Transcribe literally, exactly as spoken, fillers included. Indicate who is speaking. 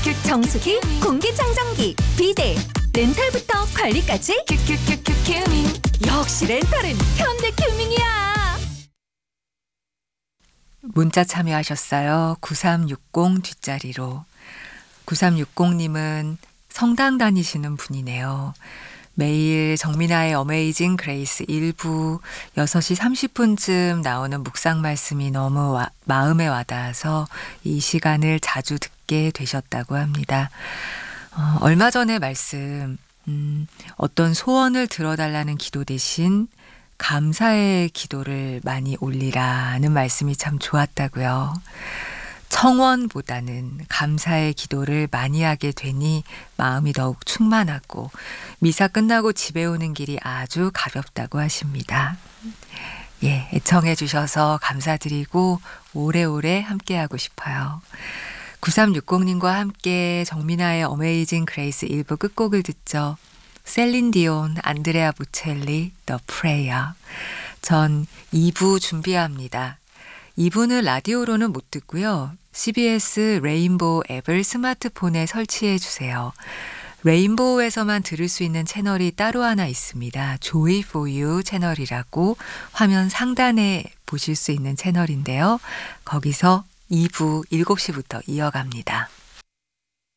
Speaker 1: 정수기, 공기청정기, 비데, 렌탈부터 관리까지 큐큐큐큐 큐밍. 역시 렌탈은 현대큐밍이야.
Speaker 2: 문자 참여하셨어요. 구삼육공 뒷자리로. 구삼육공님은 성당 다니시는 분이네요. 매일 정민아의 어메이징 그레이스 일부 여섯 시 삼십 분쯤 나오는 묵상 말씀이 너무 와, 마음에 와닿아서 이 시간을 자주 듣게 되셨다고 합니다. 어, 얼마 전에 말씀, 음, 어떤 소원을 들어달라는 기도 대신 감사의 기도를 많이 올리라는 말씀이 참 좋았다고요. 청원보다는 감사의 기도를 많이 하게 되니 마음이 더욱 충만하고 미사 끝나고 집에 오는 길이 아주 가볍다고 하십니다. 예, 애청해 주셔서 감사드리고 오래오래 함께하고 싶어요. 구삼육공님과 함께 정민아의 어메이징 그레이스 일부 끝곡을 듣죠. 셀린 디온, 안드레아 보첼리, The Prayer. 전 이 부 준비합니다. 이 부는 라디오로는 못 듣고요. 씨비에스 레인보우 앱을 스마트폰에 설치해 주세요. 레인보우에서만 들을 수 있는 채널이 따로 하나 있습니다. Joy for You 채널이라고 화면 상단에 보실 수 있는 채널인데요. 거기서 이 부 일곱 시부터 이어갑니다.